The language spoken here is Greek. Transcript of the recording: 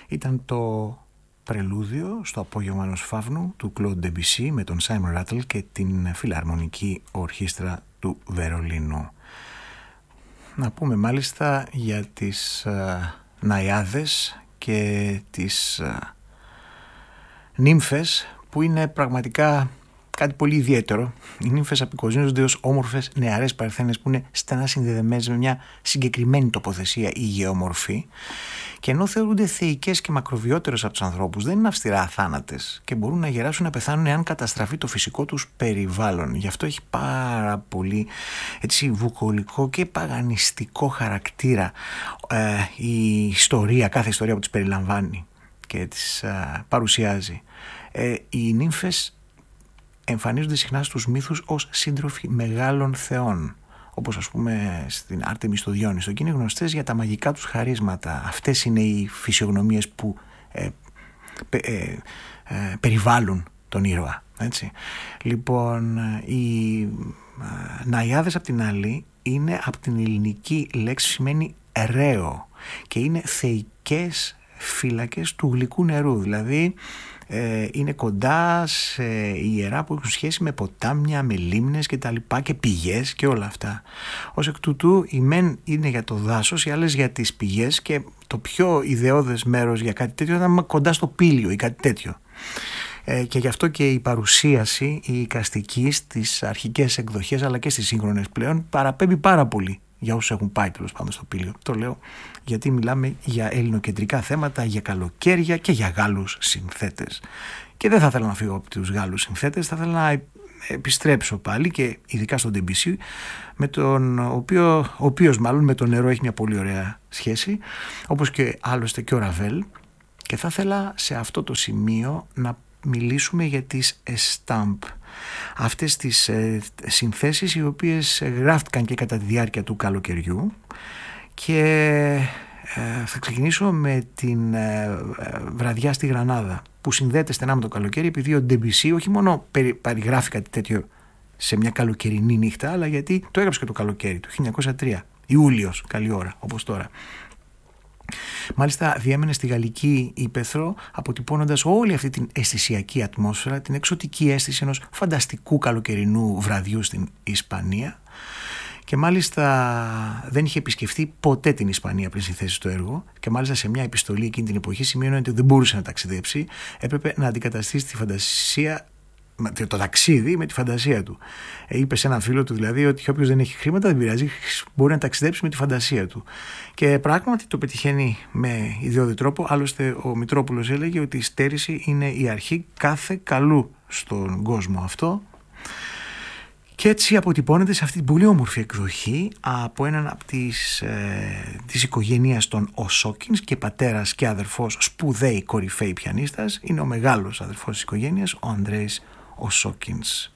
Ήταν το πρελούδιο στο Απόγευμα ενός Φαύνου του Claude Debussy με τον Simon Rattle και την Φιλαρμονική Ορχήστρα του Βερολίνου. Να πούμε μάλιστα για τις ναϊάδες και τις νύμφες, που είναι πραγματικά κάτι πολύ ιδιαίτερο. Οι νύμφες απεικονίζονται ως όμορφες νεαρές παρθένες που είναι στενά συνδεδεμένες με μια συγκεκριμένη τοποθεσία ή γεωμορφή, και ενώ θεωρούνται θεϊκές και μακροβιότερες από τους ανθρώπους, δεν είναι αυστηρά αθάνατες και μπορούν να γεράσουν να πεθάνουν εάν καταστραφεί το φυσικό τους περιβάλλον. Γι' αυτό έχει πάρα πολύ βουκολικό και παγανιστικό χαρακτήρα η ιστορία, κάθε ιστορία που τις περιλαμβάνει και τις παρουσιάζει. Οι νύμφες εμφανίζονται συχνά στους μύθους ως σύντροφοι μεγάλων θεών, όπως ας πούμε στην Άρτεμις στο Διόνυσο, και είναι γνωστές για τα μαγικά τους χαρίσματα. Αυτές είναι οι φυσιογνωμίες που περιβάλλουν τον ήρωα, έτσι. Λοιπόν, οι ναϊάδες απ' την άλλη είναι από την ελληνική λέξη, σημαίνει ρέο, και είναι θεϊκές φύλακες του γλυκού νερού, δηλαδή είναι κοντά σε ιερά που έχουν σχέση με ποτάμια, με λίμνες και τα λοιπά, και πηγές και όλα αυτά. Ως εκ τούτου, οι μεν είναι για το δάσος, οι άλλες για τις πηγές, και το πιο ιδεώδες μέρος για κάτι τέτοιο ήταν κοντά στο πήλιο ή κάτι τέτοιο. Και γι' αυτό και η παρουσίαση, η εικαστική στις αρχικές εκδοχές αλλά και στις σύγχρονες πλέον παραπέμπει πάρα πολύ για όσους έχουν πάει τέλος πάντων στο πήλιο. Το λέω γιατί μιλάμε για ελληνοκεντρικά θέματα, για καλοκαίρια και για Γάλλους συνθέτες. Και δεν θα ήθελα να φύγω από τους Γάλλους συνθέτες, θα ήθελα να επιστρέψω πάλι, και ειδικά στον Debussy, με τον ο οποίος μάλλον με το νερό έχει μια πολύ ωραία σχέση, όπως και άλλωστε και ο Ραβέλ. Και θα ήθελα σε αυτό το σημείο να μιλήσουμε για τις Estampe, αυτές τις συνθέσεις οι οποίες γράφτηκαν και κατά τη διάρκεια του καλοκαιριού, και θα ξεκινήσω με την βραδιά στη Γρανάδα, που συνδέεται στενά με το καλοκαίρι, επειδή ο Debussy όχι μόνο περιγράφει κάτι τέτοιο σε μια καλοκαιρινή νύχτα, αλλά γιατί το έγραψε και το καλοκαίρι του 1903, Ιούλιος, καλή ώρα, όπως τώρα. Μάλιστα διέμενε στη Γαλλική Ήπεθρο, αποτυπώνοντας όλη αυτή την αισθησιακή ατμόσφαιρα, την εξωτική αίσθηση ενός φανταστικού καλοκαιρινού βραδιού στην Ισπανία, και μάλιστα δεν είχε επισκεφτεί ποτέ την Ισπανία πριν συνθέσει το έργο, και μάλιστα σε μια επιστολή εκείνη την εποχή σημείωνε ότι δεν μπορούσε να ταξιδέψει, έπρεπε να αντικαταστήσει τη φαντασία, το ταξίδι με τη φαντασία του. Είπε σε έναν φίλο του δηλαδή ότι όποιος δεν έχει χρήματα δεν πειράζει, μπορεί να ταξιδέψει με τη φαντασία του. Και πράγματι το πετυχαίνει με ιδιώδη τρόπο. Άλλωστε ο Μητρόπουλος έλεγε ότι η στέρηση είναι η αρχή κάθε καλού στον κόσμο αυτό. Και έτσι αποτυπώνεται σε αυτή την πολύ όμορφη εκδοχή από έναν από της οικογένειας των Οσόκινς, και πατέρας και αδερφός σπουδαίοι κορυφαίοι πιανίστας. Είναι ο μεγάλος αδερφός της οικογένειας, ο Ανδρέης Οσόκινς.